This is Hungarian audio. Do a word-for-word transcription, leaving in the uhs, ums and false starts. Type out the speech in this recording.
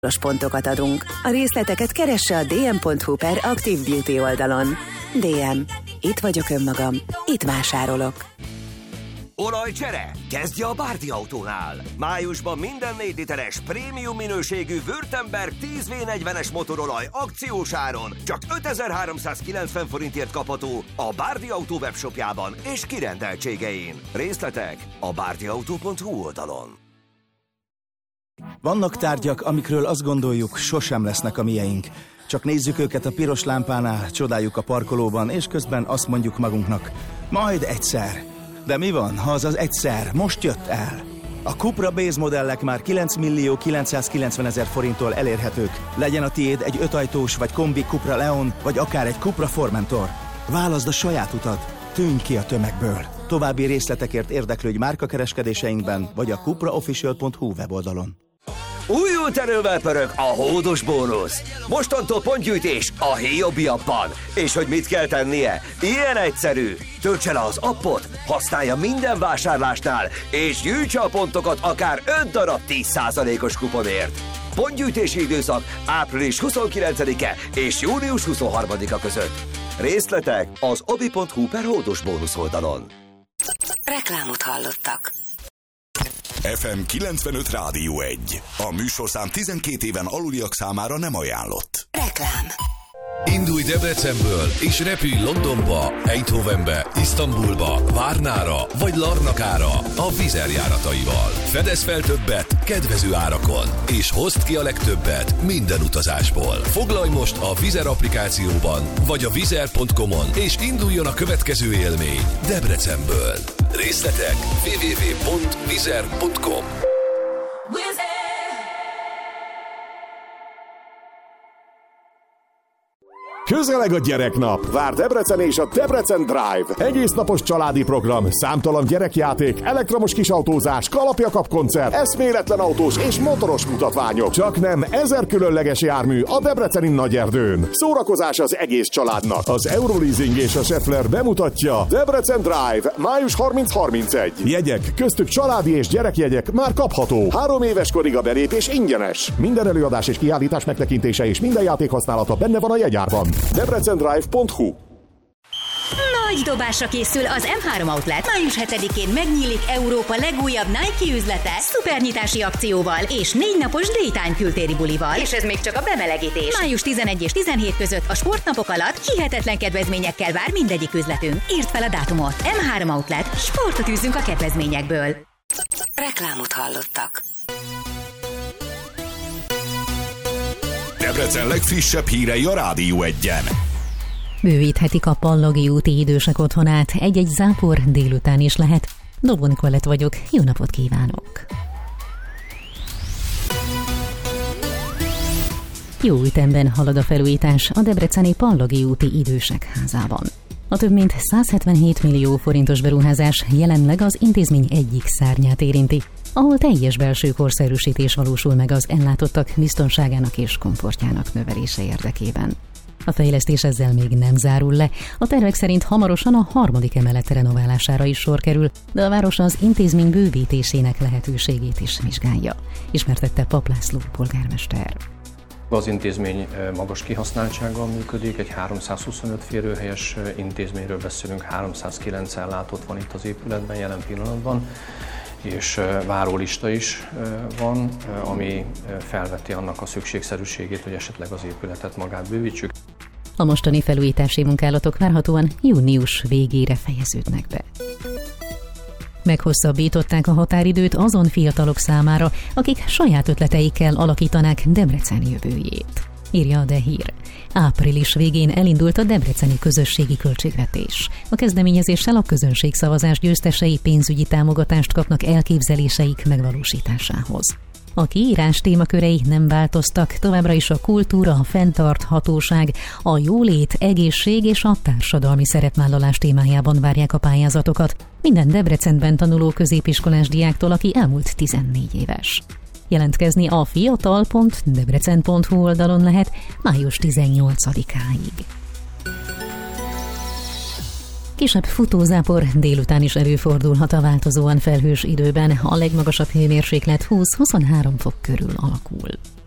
pontokat adunk. A részleteket keresse a dm.hu per Active Beauty oldalon. dé em. Itt vagyok önmagam. Itt vásárolok. Olajcsere? Kezdje a Bárdi Autónál! Májusban minden négy literes prémium minőségű Württemberg tíz vé negyvenes motorolaj akciós áron csak ötezer-háromszázkilencven forintért kapható a Bárdi Autó webshopjában és kirendeltségein. Részletek a bárdiautó pont hu oldalon. Vannak tárgyak, amikről azt gondoljuk, sosem lesznek a mieink. Csak nézzük őket a piros lámpánál, csodáljuk a parkolóban, és közben azt mondjuk magunknak, majd egyszer. De mi van, ha az az egyszer most jött el? A Cupra Base modellek már kilenc millió kilencszázkilencvenezer forinttól elérhetők. Legyen a tiéd egy ötajtós vagy kombi Cupra Leon, vagy akár egy Cupra Formentor. Válaszd a saját utat, tűnj ki a tömegből. További részletekért érdeklődj márkakereskedéseinkben, vagy a cupraofficial pont hu weboldalon. Újult erővel pörög a hódos bónusz. Mostantól pontgyűjtés a Hiobi appban. És hogy mit kell tennie? Ilyen egyszerű. Töltse le az appot, használja minden vásárlásnál, és gyűjtse a pontokat akár öt darab tíz százalékos kuponért. Pontgyűjtési időszak április huszonkilencedike és június huszonharmadika között. Részletek az obi pont hu per hódos bónusz oldalon. Reklámot hallottak. ef em kilencvenöt Rádió egy. A műsorszám tizenkét éven aluliak számára nem ajánlott. Reklám. Indulj Debrecenből és repülj Londonba, Eindhovenbe, Isztambulba, Várnára vagy Larnakára a Wizzair járataival. Fedezz fel többet kedvező árakon, és hozd ki a legtöbbet minden utazásból. Foglalj most a Wizzair applikációban, vagy a wizzair pont com-on, és induljon a következő élmény Debrecenből. Részletek double-u double-u double-u pont wizzair pont com. Közeleg a gyereknap! Vár Debrecen és a Debrecen Drive. Egész napos családi program, számtalan gyerekjáték, elektromos kisautózás, kalapjakap koncert, eszméletlen autós és motoros mutatványok. Csak nem ezer különleges jármű a debreceni Nagyerdőn. Szórakozás az egész családnak. Az Euroleasing és a Schaeffler bemutatja Debrecen Drive május harminc-harmincegy. Jegyek, köztük családi és gyerekjegyek már kapható. Három éves korig a belépés ingyenes. Minden előadás és kiállítás megtekintése és minden játék használata benne van a jegyárban. debrecen drive pont hu. Nagy dobásra készül az em három Outlet. május hetedikén megnyílik Európa legújabb Nike üzlete szupernyitási akcióval és négy napos Daytime kültéri bulival. És ez még csak a bemelegítés. május tizenegy és tizenhét között a sportnapok alatt hihetetlen kedvezményekkel vár mindegyik üzletünk. Írd fel a dátumot. em három Outlet. Sportot űzzünk a kedvezményekből. Reklámot hallottak. Debrecen legfrissebb hírei a Rádió egyen. Bővíthetik a Pallagi úti idősek otthonát, egy-egy zápor délután is lehet. Dobó Nikolett vagyok, jó napot kívánok! Jó ütemben halad a felújítás a debreceni Pallagi úti idősek házában. A több mint százhetvenhét millió forintos beruházás jelenleg az intézmény egyik szárnyát érinti, ahol teljes belső korszerűsítés valósul meg az ellátottak biztonságának és komfortjának növelése érdekében. A fejlesztés ezzel még nem zárul le, a tervek szerint hamarosan a harmadik emelet renoválására is sor kerül, de a város az intézmény bővítésének lehetőségét is vizsgálja, ismertette Pap László polgármester. Az intézmény magas kihasználtsággal működik, egy háromszázhuszonöt férőhelyes intézményről beszélünk, háromszázkilenc ellátott van itt az épületben jelen pillanatban, és várólista is van, ami felveti annak a szükségszerűségét, hogy esetleg az épületet magát bővítsük. A mostani felújítási munkálatok várhatóan június végére fejeződnek be. Meghosszabbították a határidőt azon fiatalok számára, akik saját ötleteikkel alakítanák Debrecen jövőjét. Írja a De Hír. Április végén elindult a debreceni közösségi költségvetés. A kezdeményezéssel a közönségszavazás győztesei pénzügyi támogatást kapnak elképzeléseik megvalósításához. A kiírás témakörei nem változtak, továbbra is a kultúra, a fenntarthatóság, a jólét, egészség és a társadalmi szerepvállalás témájában várják a pályázatokat. Minden Debrecenben tanuló középiskolás diáktól, aki elmúlt tizennégy éves. Jelentkezni a fiatal pont debrecen pont hu oldalon lehet május tizennyolcadikáig. Kisebb futózápor délután is előfordulhat a változóan felhős időben, a legmagasabb hőmérséklet húsz-huszonhárom fok körül alakul.